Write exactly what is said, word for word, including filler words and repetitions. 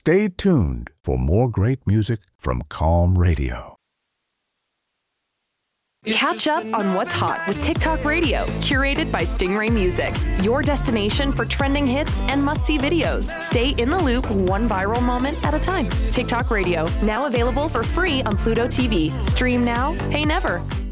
Stay tuned for more great music from Calm Radio. Catch up on what's hot with TikTok Radio, curated by Stingray Music. Your destination for trending hits and must-see videos. Stay in the loop one viral moment at a time. TikTok Radio, now available for free on Pluto T V. Stream now, pay never.